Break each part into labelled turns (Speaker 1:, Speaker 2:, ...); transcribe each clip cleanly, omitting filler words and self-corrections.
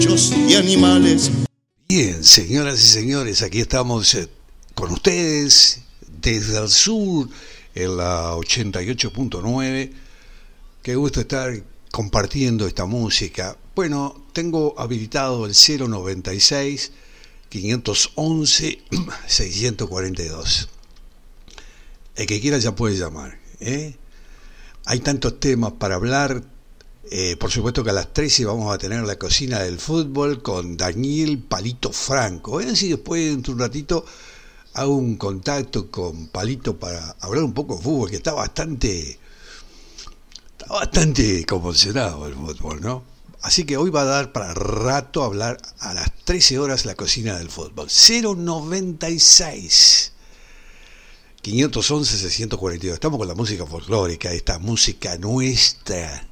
Speaker 1: Y animales.
Speaker 2: Bien, señoras y señores, aquí estamos con ustedes desde el sur en la 88.9. Qué gusto estar compartiendo esta música. Bueno, tengo habilitado el 096 511 642. El que quiera ya puede llamar, ¿eh? Hay tantos temas para hablar. Por supuesto que a las 13 vamos a tener la cocina del fútbol con Daniel Palito Franco. A ver si después, dentro de un ratito, hago un contacto con Palito para hablar un poco de fútbol, que está bastante convulsionado el fútbol, ¿no? Así que hoy va a dar para rato hablar a las 13 horas la cocina del fútbol. 096 511 642. Estamos con la música folclórica, esta música nuestra.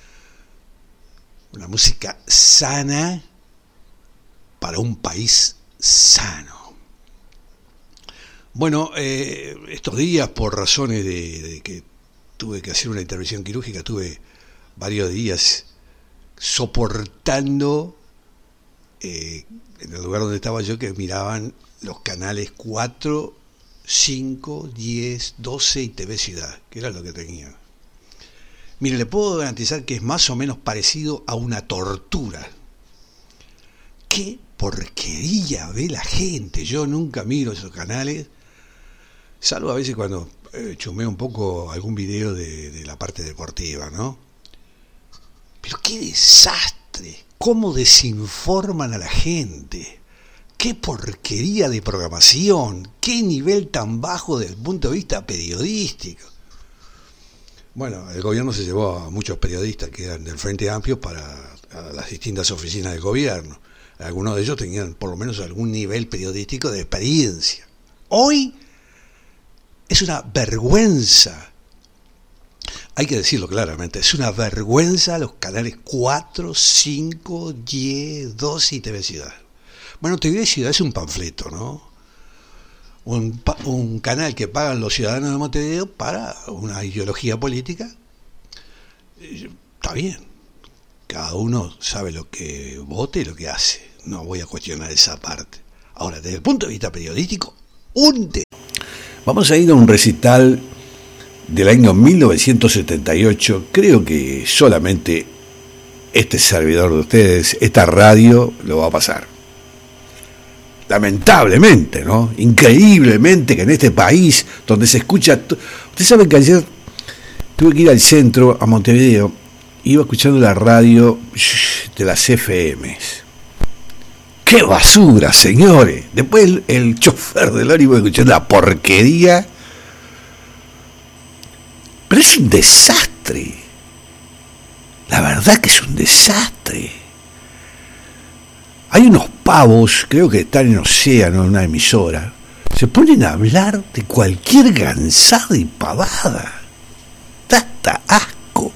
Speaker 2: Una música sana para un país sano. Bueno, estos días, por razones de que tuve que hacer una intervención quirúrgica, tuve varios días soportando en el lugar donde estaba yo, que miraban los canales 4, 5, 10, 12 y TV Ciudad, que era lo que tenía. Mire, le puedo garantizar que es más o menos parecido a una tortura. ¡Qué porquería ve la gente! Yo nunca miro esos canales, salvo a veces cuando chumeo un poco algún video de la parte deportiva, ¿no? Pero qué desastre, cómo desinforman a la gente, qué porquería de programación, qué nivel tan bajo desde el punto de vista periodístico. Bueno, el gobierno se llevó a muchos periodistas que eran del Frente Amplio para las distintas oficinas del gobierno. Algunos de ellos tenían por lo menos algún nivel periodístico de experiencia. Hoy es una vergüenza. Hay que decirlo claramente, es una vergüenza los canales 4, 5, 10, 12 y TV Ciudad. Bueno, TV Ciudad es un panfleto, ¿no? Un canal que pagan los ciudadanos de Montevideo para una ideología política. Está bien, cada uno sabe lo que vote y lo que hace, no voy a cuestionar esa parte. Ahora, desde el punto de vista periodístico, vamos a ir a un recital del año 1978. Creo que solamente este servidor de ustedes, esta radio, lo va a pasar. Lamentablemente, ¿no? Increíblemente que en este país donde se escucha... Ustedes saben que ayer tuve que ir al centro, a Montevideo, iba escuchando la radio de las FMs. ¡Qué basura, señores! Después el chofer del ómnibus escuchando la porquería. Pero es un desastre. La verdad que es un desastre. Hay unos pavos, creo que están en Océano, en una emisora, se ponen a hablar de cualquier gansada y pavada. Da hasta asco.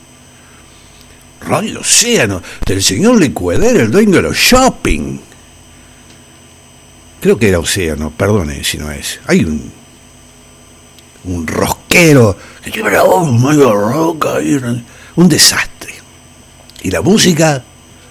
Speaker 2: Radio Océano, del señor Licueder, el dueño de los shopping. Creo que era Océano, perdone si no es. Hay un rosquero que tiene la voz medio roca, un desastre. Y la música...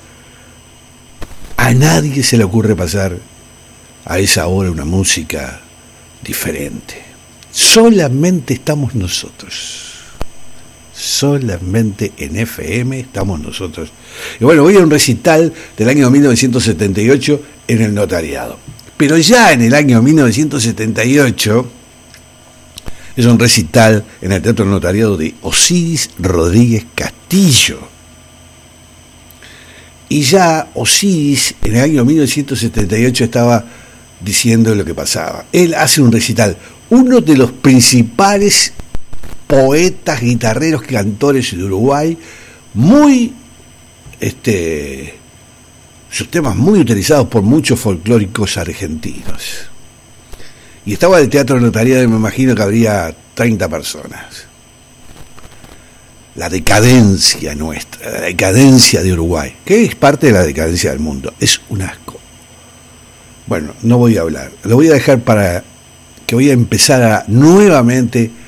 Speaker 2: A nadie se le ocurre pasar a esa hora una música diferente. Solamente estamos nosotros. Solamente en FM estamos nosotros. Y bueno, voy a un recital del año 1978 en el Notariado. Pero ya en el año 1978 es un recital en el Teatro Notariado de Osiris Rodríguez Castillo. Y ya Osiris en el año 1978 estaba diciendo lo que pasaba. Él hace un recital, uno de los principales poetas, guitarreros, cantores de Uruguay, sus temas muy utilizados por muchos folclóricos argentinos. Y estaba el Teatro Notariado y me imagino que habría 30 personas. La decadencia nuestra, la decadencia de Uruguay, que es parte de la decadencia del mundo, es un asco. Bueno, no voy a hablar, lo voy a dejar para que voy a empezar nuevamente